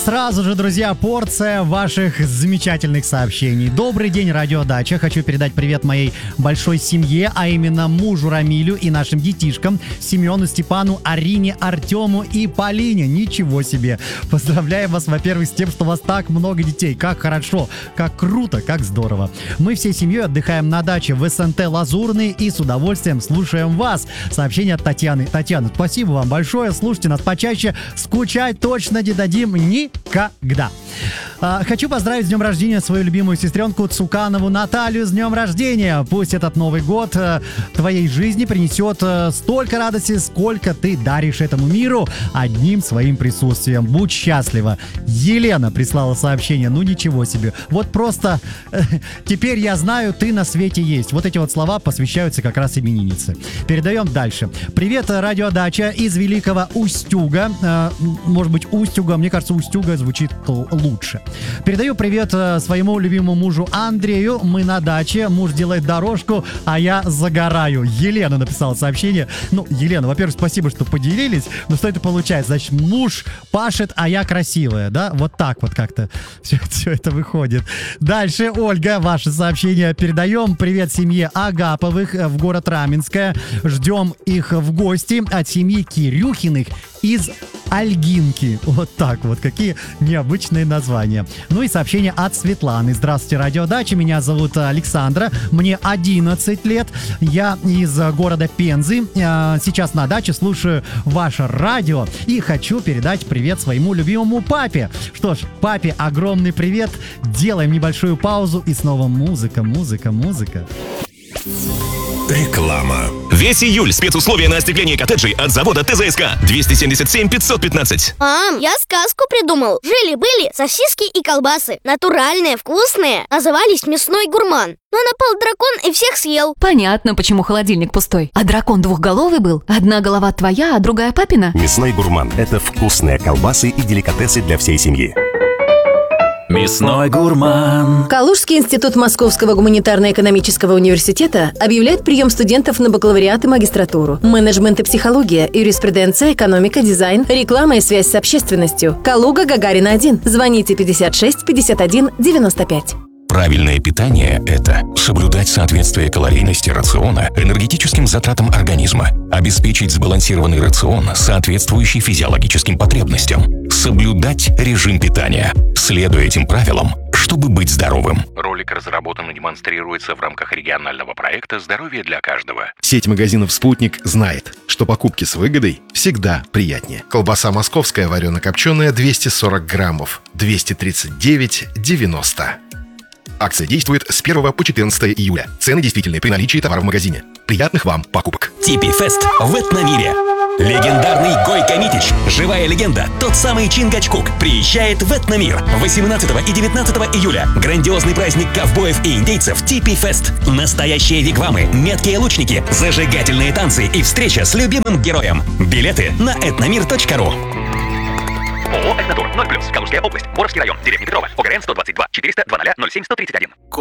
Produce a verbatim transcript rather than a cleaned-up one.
сразу же, друзья, порция ваших замечательных сообщений. Добрый день, радиодача. Хочу передать привет моей большой семье, а именно мужу Рамилю и нашим детишкам Семену, Степану, Арине, Артему и Полине. Ничего себе. Поздравляю вас, во-первых, с тем, что у вас так много детей. Как хорошо, как круто, как здорово. Мы всей семьей отдыхаем на даче в СНТ Лазурный и с удовольствием слушаем вас. Сообщение от Татьяны. Татьяна, спасибо вам большое. Слушайте нас почаще. Скучать точно не дадим никогда. А, хочу поздравить с днем рождения свою любимую сестренку Цуканову Наталью с днем рождения. Пусть этот Новый год а, твоей жизни принесет а, столько радости, сколько ты даришь этому миру одним своим присутствием. Будь счастлива. Елена прислала сообщение. Ну ничего себе. Вот просто э, теперь я знаю, ты на свете есть. Вот эти вот слова посвящаются как раз имениннице. Передаем дальше. Привет, радиодача из Великого Устюга. Э, может быть, Устюга. Мне кажется, Устюга звучит лучше. Передаю привет своему любимому мужу Андрею. Мы на даче. Муж делает дорожку, а я загораю. Елена написала сообщение. Ну, Елена, во-первых, спасибо, что поделились. Но что это получается? Значит, муж пашет, а я красивая, да? Вот так вот как-то все, все это выходит. Дальше, Ольга, ваше сообщение. Передаем привет семье Агаповых в город Раменское. Ждем их в гости от семьи Кирюхиных из Ольгинки. Вот так вот. Какие необычные названия. Ну и сообщение от Светланы. Здравствуйте, радиодача. Меня зовут Александра. Мне одиннадцать лет. Я из города Пензы. Сейчас на даче слушаю ваше радио и хочу передать привет своему любимому папе. Что ж, папе огромный привет. Делаем небольшую паузу и снова музыка, музыка, музыка. Реклама. Весь июль спецусловия на остекление коттеджей от завода ТЗСК. двести семьдесят семь пятьсот пятнадцать. Мам, я сказку придумал. Жили-были сосиски и колбасы. Натуральные, вкусные. Назывались «Мясной гурман». Но напал дракон и всех съел. Понятно, почему холодильник пустой. А дракон двухголовый был? Одна голова твоя, а другая папина? Мясной гурман – это вкусные колбасы и деликатесы для всей семьи. Мясной гурман. Калужский институт Московского гуманитарно-экономического университета объявляет прием студентов на бакалавриат и магистратуру. Менеджмент и психология, юриспруденция, экономика, дизайн, реклама и связь с общественностью. Калуга, Гагарина один. Звоните пятьдесят шесть пятьдесят один девяносто пять. Правильное питание – это соблюдать соответствие калорийности рациона энергетическим затратам организма, обеспечить сбалансированный рацион, соответствующий физиологическим потребностям, соблюдать режим питания, следуя этим правилам, чтобы быть здоровым. Ролик разработан и демонстрируется в рамках регионального проекта «Здоровье для каждого». Сеть магазинов «Спутник» знает, что покупки с выгодой всегда приятнее. Колбаса московская варено-копченая двести сорок граммов, двести тридцать девять девяносто. Акция действует с первого по четырнадцатое июля. Цены действительны при наличии товара в магазине. Приятных вам покупок. Типи Фест в Этномире. Легендарный Гойко Митич, живая легенда, тот самый Чингачгук, приезжает в Этномир восемнадцатого и девятнадцатого июля. Грандиозный праздник ковбоев и индейцев Типи Фест. Настоящие вигвамы, меткие лучники, зажигательные танцы и встреча с любимым героем. Билеты на этномир точка ру. ООО «Этнотур» ноль плюс, Калужская область, Боровский район, деревня Петрова, ОГРН сто двадцать два четыреста двадцать ноль семь сто тридцать один.